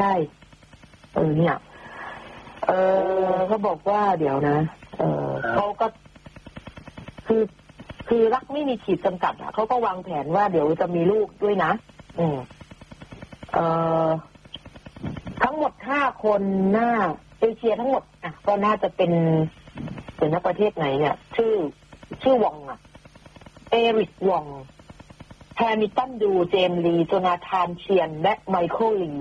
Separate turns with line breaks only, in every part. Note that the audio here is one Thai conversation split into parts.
ช่เนี่ยเขาบอกว่าเดี๋ยวนะเขาก็คือรักไม่มีขีดจำกัดเขาก็วางแผนว่าเดี๋ยวจะมีลูกด้วยนะทั้งหมด5 คนหน้าเอเชียทั้งหมดก็น่าจะเป็นประเทศไหนเนี่ยชื่อวองเอริกวองแฮมิลตันดูเจมลีโจนาธานเชียนและไมเคิลลี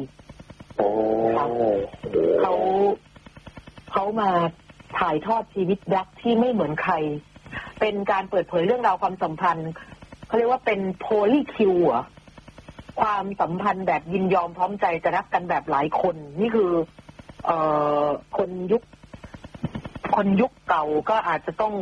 เขามาถ่ายทอดชีวิตรักที่ไม่เหมือนใครเป็นการเปิดเผยเรื่องราวความสัมพันธ์เขาเรียกว่าเป็นโพลีคิวความสัมพันธ์แบบยินยอมพร้อมใจจะรักกันแบบหลายคนนี่คือคนยุคเก่าก็อาจจะต้อง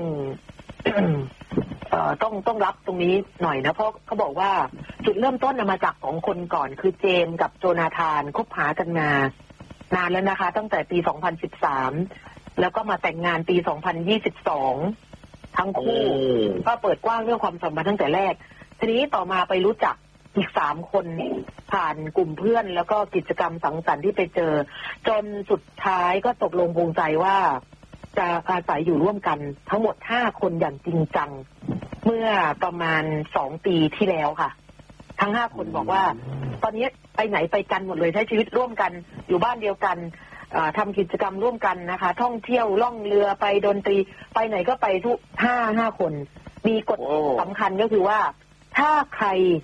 ต้องรับตรงนี้หน่อยนะเพราะเขาบอกว่าจุดเริ่มต้นมาจาก2 คนก่อนคือเจมส์กับโจนาธานคบหากันมานานแล้วนะคะตั้งแต่ปี2013แล้วก็มาแต่งงานปี2022ทั้งคู่ก็เปิดกว้างเรื่องความสัมพันธ์ตั้งแต่แรกทีนี้ต่อมาไปรู้จักอีก3 คนผ่านกลุ่มเพื่อนแล้วก็กิจกรรมสังสรรค์ที่ไปเจอจนสุดท้ายก็ตกลงปลงใจว่าจะอาศัยอยู่ร่วมกันทั้งหมด5 คนอย่างจริงจังเมื่อประมาณ2 ปีที่แล้วค่ะทั้ง5 คนบอกว่าตอนนี้ไปไหนไปกันหมดเลยใช้ชีวิตร่วมกันอยู่บ้านเดียวกันทำกิจกรรมร่วมกันนะคะท่องเที่ยวล่องเรือไปดนตรีไปไหนก็ไปทุก5 คนมีกฎสำคัญก็คือว่าถ้าใคร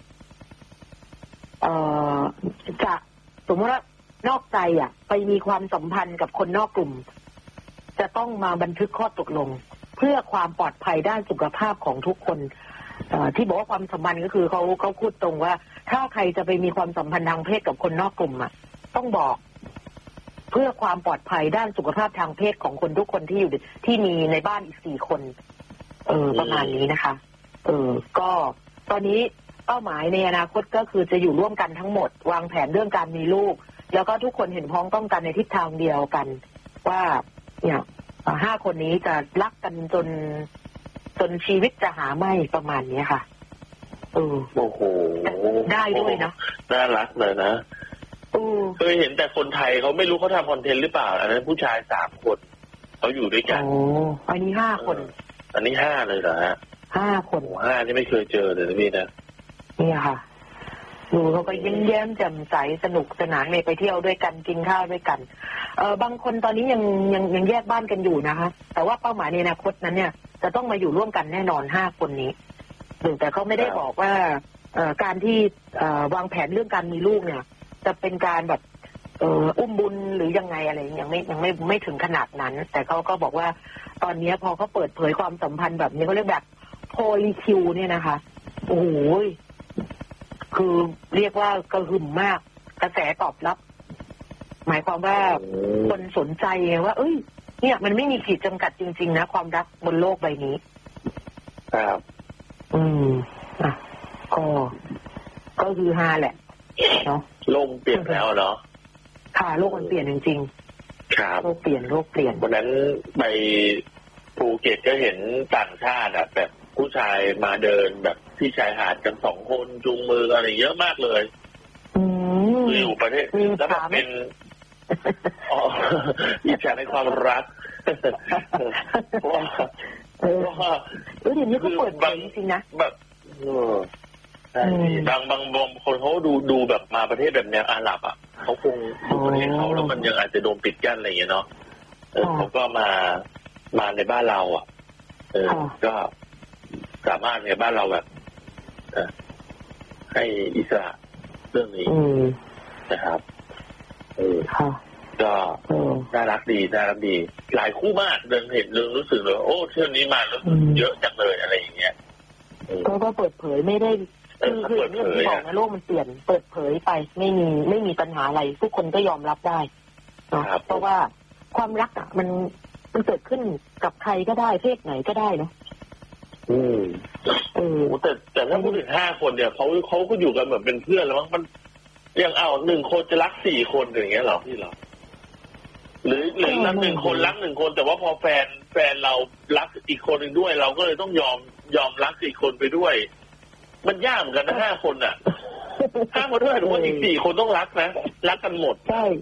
จะสมมติว่านอกใจไปมีความสัมพันธ์กับคนนอกกลุ่มจะต้องมาบันทึกข้อตกลงเพื่อความปลอดภัยด้านสุขภาพของทุกคนที่บอกว่าความสัมพันธ์ก็คือเขาพูดตรงว่าถ้าใครจะไปมีความสัมพันธ์ทางเพศกับคนนอกกลุ่มต้องบอกเพื่อความปลอดภัยด้านสุขภาพทางเพศของคนทุกคนที่อยู่ที่มีในบ้านอีก4 คนประมาณนี้นะคะก็ตอนนี้เป้าหมายในอนาคตก็คือจะอยู่ร่วมกันทั้งหมดวางแผนเรื่องการมีลูกแล้วก็ทุกคนเห็นพ้องต้องกันในทิศทางเดียวกันว่าเนี่ย5 คนนี้จะรักกันจนชีวิตจะหาไม่ประมาณนี้ค่ะ
โอ้โห
ได้ด้วยนะ
น่ารักเลยนะเคยเห็นแต่คนไทยเขาไม่รู้เขาทำคอนเทนต์หรือเปล่าอันนั้นผู้ชาย3 คนเขาอยู่ด้วยกัน
อันนี้5 คน
อันนี้5เลยเหรอฮะ
5 คน
5นี่ไม่เคยเจอเลยนะพี่นะ
นี่ค่ะดูเขาก็ยิ้มแย้มแจ่มใสสนุกสนานไปเที่ยวด้วยกันกินข้าวด้วยกันบางคนตอนนี้ยังแยกบ้านกันอยู่นะคะแต่ว่าเป้าหมายในอนาคตนั้นเนี่ยจะต้องมาอยู่ร่วมกันแน่นอน5 คนนี้แต่เขาไม่ได้บอกว่าการที่วางแผนเรื่องการมีลูกเนี่ยจะเป็นการแบบอุ้มบุญหรือยังไงอะไรยังไม่ถึงขนาดนั้นแต่เขาก็บอกว่าตอนนี้พอเขาเปิดเผยความสัมพันธ์แบบนี้เขาเรียกแบบโพลีคิวเนี่ยนะคะโอ้โหคือเรียกว่ากระหึ่มมากกระแสตอบรับหมายความว่าคนสนใจว่าเนี่ยมันไม่มีขีดจำกัดจริงๆนะความรักบนโลกใบนี้
ครับ
ก็คือฮาแหละเนาะ
โลกเปลี่ยนแล้วเนาะ
ค่ะโลกมันเปลี่ยนจริง
ๆครับ
โลกเปลี่ยน
วันนั้นไปภูเก็ตก็เห็นต่างชาติแบบผู้ชายมาเดินแบบที่ชายหาดกัน2 คนจูงมืออะไรเยอะมากเลยอยู่ประเทศแล้วแบบเป็นอิจฉาในความรัก
ว่าเดี๋ยวนี้เขาเปิดจริงๆนะ
แบบบางคนเขาดูแบบมาประเทศแบบแนวอาหรับเขาคงอยู่ประเทศเขาแล้วมันยังอาจจะโดนปิดกั้นอะไรอย่างเงี้ยเนาะเขาก็มาในบ้านเราก็สามารถในบ้านเราแบบให้อิสระเรื่องนี้นะครับก็น่ารักดีหลายคู่มากเดินเห็นเรื่องรู้สึกเลยโอ้เที่ยวนี้มาแล้วเยอะจังเลยอะไรอย่างเงี้ย
ก็เปิดเผยไม่ได้คือเรื่องที่บอกนะโลกมันเปลี่ยนเปิดเผยไปไม่มีปัญหาอะไรทุกคนก็ยอมรับได้เพราะว่าความรักมันเกิดขึ้นกับใครก็ได้เพศไหนก็ได้เนาะ
แต่ถ้าพูดถึง5 คนเนี่ยเขาก็อยู่กันเหมือนเป็นเพื่อนแล้วมั้งมันยัง1 คนจะรัก4 คนอย่างเงี้ยหรอพี่เราหรือรัก1 คนรัก1 คนแต่ว่าพอแฟนเรารักอีกคนหนึ่งด้วยเราก็เลยต้องยอมรักอีกคนไปด้วยมันยากเหมือนกันนะ5 คน5 คนด้วยหรือว่าอีก4 คนต้องรักนะรักกันหมด
ใช่